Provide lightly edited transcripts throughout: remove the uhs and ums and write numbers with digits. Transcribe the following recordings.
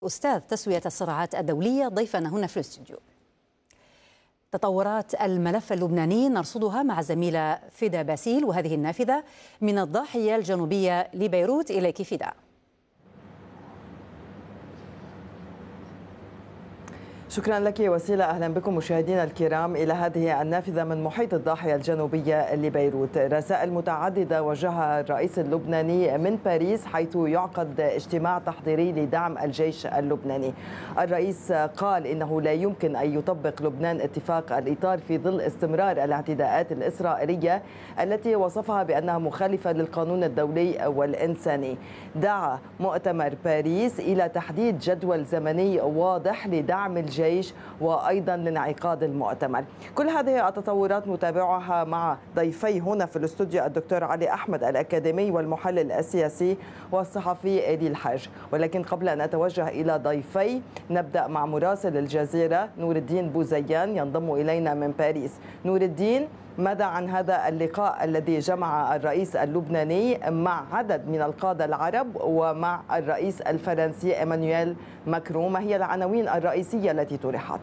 أستاذ تسوية الصراعات الدولية ضيفنا هنا في الاستوديو. تطورات الملف اللبناني نرصدها مع الزميلة فدا باسيل، وهذه النافذة من الضاحية الجنوبية لبيروت. إليك فدا. شكرا لك وسيلة. أهلا بكم مشاهدينا الكرام إلى هذه النافذة من محيط الضاحية الجنوبية لبيروت. رسائل متعددة وجهها الرئيس اللبناني من باريس حيث يعقد اجتماع تحضيري لدعم الجيش اللبناني. الرئيس قال إنه لا يمكن أن يطبق لبنان اتفاق الإطار في ظل استمرار الاعتداءات الإسرائيلية التي وصفها بأنها مخالفة للقانون الدولي والإنساني. دعا مؤتمر باريس إلى تحديد جدول زمني واضح لدعم الجيش وأيضا لانعقاد المؤتمر. كل هذه التطورات نتابعها مع ضيفي هنا في الاستوديو، الدكتور علي أحمد الأكاديمي والمحلل السياسي والصحفي إيدي الحاج. ولكن قبل أن أتوجه إلى ضيفي نبدأ مع مراسل الجزيرة نور الدين بوزيان ينضم إلينا من باريس. نور الدين، ماذا عن هذا اللقاء الذي جمع الرئيس اللبناني مع عدد من القادة العرب ومع الرئيس الفرنسي إيمانويل ماكرون؟ ما هي العناوين الرئيسية التي طرحت؟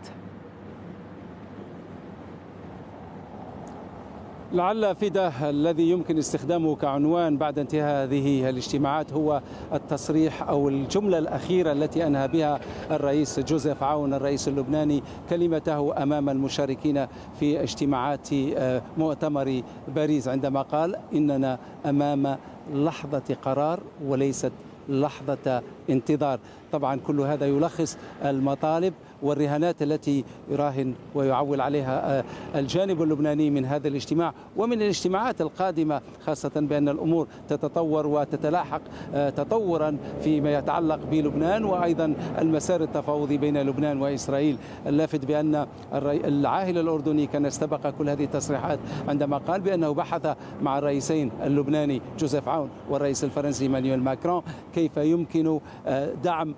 لعل فدا الذي يمكن استخدامه كعنوان بعد انتهاء هذه الاجتماعات هو التصريح أو الجملة الأخيرة التي أنهى بها الرئيس جوزيف عون الرئيس اللبناني كلمته أمام المشاركين في اجتماعات مؤتمر باريس، عندما قال إننا أمام لحظة قرار وليست لحظة انتظار. طبعا كل هذا يلخص المطالب والرهانات التي يراهن ويعول عليها الجانب اللبناني من هذا الاجتماع ومن الاجتماعات القادمة، خاصة بأن الأمور تتطور وتتلاحق تطورا فيما يتعلق بلبنان وأيضا المسار التفاوضي بين لبنان وإسرائيل. اللافت بأن العاهل الأردني كان استبق كل هذه التصريحات عندما قال بأنه بحث مع الرئيسين اللبناني جوزيف عون والرئيس الفرنسي إيمانويل ماكرون كيف يمكن دعم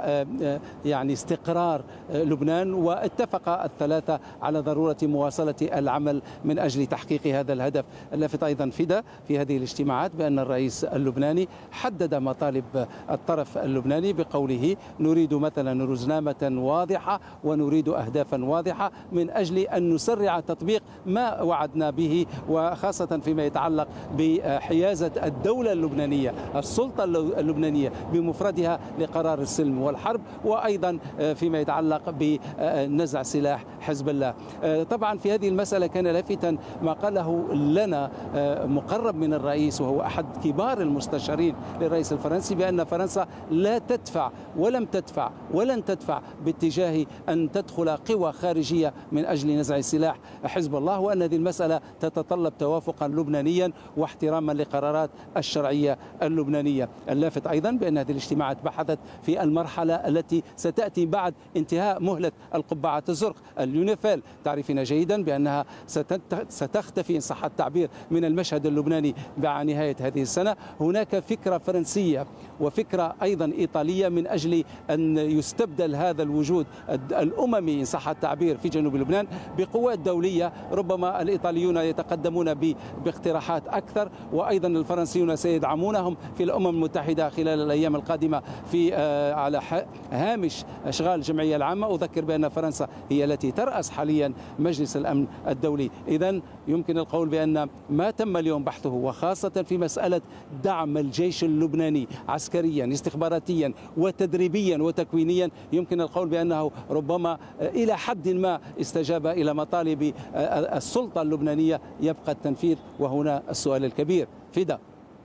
يعني استقرار لبنان، واتفق الثلاثة على ضرورة مواصلة العمل من أجل تحقيق هذا الهدف. اللافت أيضا فدا في هذه الاجتماعات بأن الرئيس اللبناني حدد مطالب الطرف اللبناني بقوله نريد مثلا رزنامة واضحة ونريد أهدافا واضحة من أجل أن نسرع تطبيق ما وعدنا به، وخاصة فيما يتعلق بحيازة الدولة اللبنانية السلطة اللبنانية بمفردها لقرار السلم والحرب، وأيضا فيما يتعلق بنزع سلاح حزب الله. طبعا في هذه المسألة كان لافتا ما قاله لنا مقرب من الرئيس وهو أحد كبار المستشارين للرئيس الفرنسي بأن فرنسا لا تدفع ولم تدفع ولن تدفع باتجاه أن تدخل قوى خارجية من أجل نزع سلاح حزب الله، وأن هذه المسألة تتطلب توافقا لبنانيا واحتراما لقرارات الشرعية اللبنانية. اللافت أيضا بأن هذه الاجتماعات بحثت في المرحلة التي ستأتي بعد انتهاء مهلة القبعات الزرق اليونيفيل. تعرفين جيدا بأنها ستختفي إن صح التعبير من المشهد اللبناني بعد نهاية هذه السنة. هناك فكرة فرنسية وفكرة أيضا إيطالية من أجل أن يستبدل هذا الوجود الأممي إن صح التعبير في جنوب لبنان بقوات دولية. ربما الإيطاليون يتقدمون باقتراحات أكثر، وأيضا الفرنسيون سيدعمونهم في الأمم المتحدة خلال الأيام القادمة في على هامش أشغال الجمعية العامة. أذكر بأن فرنسا هي التي ترأس حاليا مجلس الأمن الدولي. إذن يمكن القول بأن ما تم اليوم بحثه وخاصة في مسألة دعم الجيش اللبناني عسكريا استخباراتيا وتدريبيا وتكوينيا، يمكن القول بأنه ربما إلى حد ما استجاب إلى مطالب السلطة اللبنانية. يبقى التنفيذ وهنا السؤال الكبير. فدا.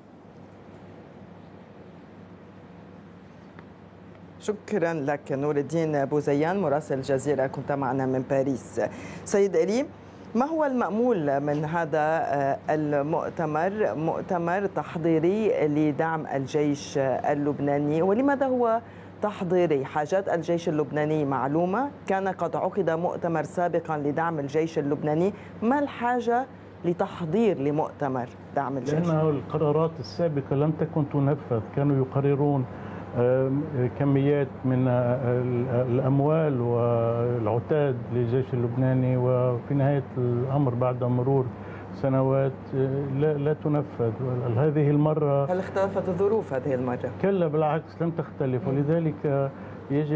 شكرا لك نور الدين بوزيان مراسل الجزيرة، كنت معنا من باريس. سيد إلي، ما هو المأمول من هذا المؤتمر؟ مؤتمر تحضيري لدعم الجيش اللبناني، ولماذا هو تحضيري؟ حاجات الجيش اللبناني معلومة، كان قد عقد مؤتمر سابقا لدعم الجيش اللبناني، ما الحاجة لتحضير لمؤتمر دعم الجيش؟ لأن القرارات السابقة لم تكن تنفذ، كانوا يقررون كميات من الأموال والعتاد للجيش اللبناني، وفي نهاية الأمر بعد مرور سنوات لا تنفذ. هذه المرة هل اختلفت الظروف هذه المرة؟ كلا بالعكس لم تختلف، ولذلك يجب